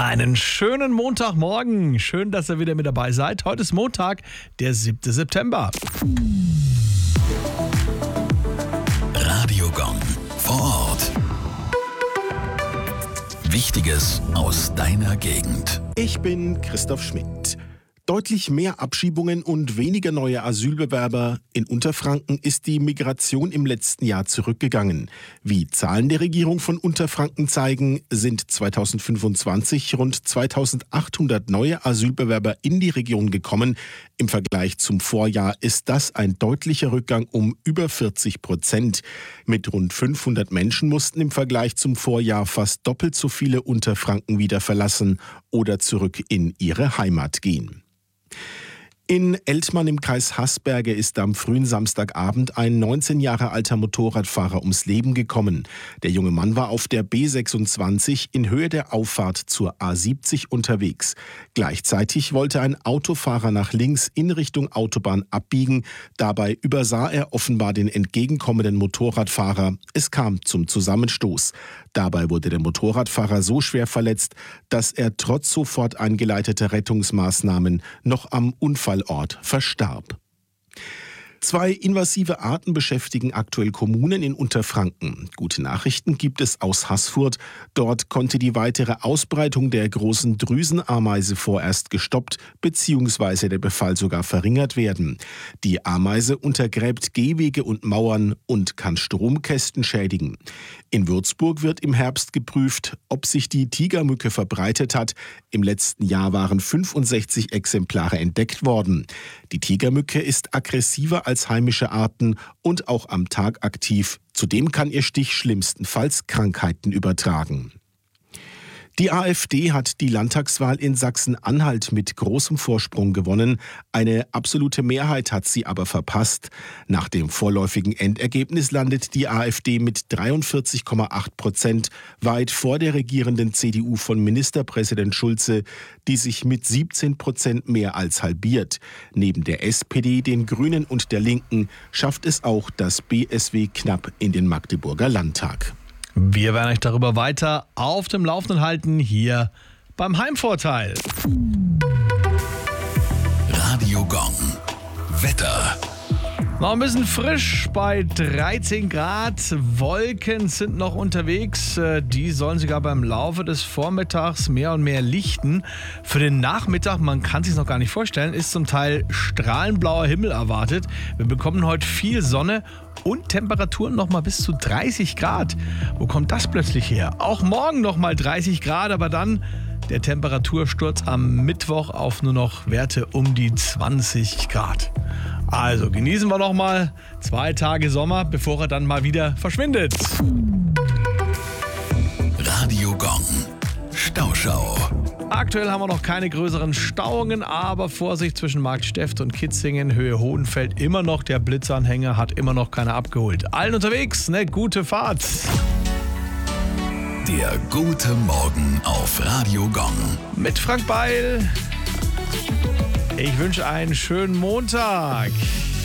Einen schönen Montagmorgen. Schön, dass ihr wieder mit dabei seid. Heute ist Montag, der 7. September. Radio Gong vor Ort. Wichtiges aus deiner Gegend. Ich bin Christoph Schmidt. Deutlich mehr Abschiebungen und weniger neue Asylbewerber. In Unterfranken ist die Migration im letzten Jahr zurückgegangen. Wie Zahlen der Regierung von Unterfranken zeigen, sind 2025 rund 2800 neue Asylbewerber in die Region gekommen. Im Vergleich zum Vorjahr ist das ein deutlicher Rückgang um über 40%. Mit rund 500 Menschen mussten im Vergleich zum Vorjahr fast doppelt so viele Unterfranken wieder verlassen oder zurück in ihre Heimat gehen. In Eltmann im Kreis Haßberge ist am frühen Samstagabend ein 19 Jahre alter Motorradfahrer ums Leben gekommen. Der junge Mann war auf der B26 in Höhe der Auffahrt zur A70 unterwegs. Gleichzeitig wollte ein Autofahrer nach links in Richtung Autobahn abbiegen. Dabei übersah er offenbar den entgegenkommenden Motorradfahrer. Es kam zum Zusammenstoß. Dabei wurde der Motorradfahrer so schwer verletzt, dass er trotz sofort eingeleiteter Rettungsmaßnahmen noch am Unfallort verstarb. 2 invasive Arten beschäftigen aktuell Kommunen in Unterfranken. Gute Nachrichten gibt es aus Haßfurt. Dort konnte die weitere Ausbreitung der großen Drüsenameise vorerst gestoppt bzw. der Befall sogar verringert werden. Die Ameise untergräbt Gehwege und Mauern und kann Stromkästen schädigen. In Würzburg wird im Herbst geprüft, ob sich die Tigermücke verbreitet hat. Im letzten Jahr waren 65 Exemplare entdeckt worden. Die Tigermücke ist aggressiver als heimische Arten und auch am Tag aktiv. Zudem kann ihr Stich schlimmstenfalls Krankheiten übertragen. Die AfD hat die Landtagswahl in Sachsen-Anhalt mit großem Vorsprung gewonnen. Eine absolute Mehrheit hat sie aber verpasst. Nach dem vorläufigen Endergebnis landet die AfD mit 43,8% weit vor der regierenden CDU von Ministerpräsident Schulze, die sich mit 17% mehr als halbiert. Neben der SPD, den Grünen und der Linken schafft es auch das BSW knapp in den Magdeburger Landtag. Wir werden euch darüber weiter auf dem Laufenden halten, hier beim Heimvorteil. Radio Gong. Wetter. Noch ein bisschen frisch bei 13 Grad. Wolken sind noch unterwegs. Die sollen sich aber im Laufe des Vormittags mehr und mehr lichten. Für den Nachmittag, man kann es sich noch gar nicht vorstellen, ist zum Teil strahlenblauer Himmel erwartet. Wir bekommen heute viel Sonne und Temperaturen noch mal bis zu 30 Grad. Wo kommt das plötzlich her? Auch morgen noch mal 30 Grad, aber dann der Temperatursturz am Mittwoch auf nur noch Werte um die 20 Grad. Also genießen wir noch mal 2 Tage Sommer, bevor er dann mal wieder verschwindet. Radio Gong. Stauschau. Aktuell haben wir noch keine größeren Stauungen, aber Vorsicht zwischen Marktsteft und Kitzingen, Höhe Hohenfeld immer noch. Der Blitzanhänger hat immer noch keiner abgeholt. Allen unterwegs, eine gute Fahrt. Der gute Morgen auf Radio Gong. Mit Frank Beil. Ich wünsche einen schönen Montag.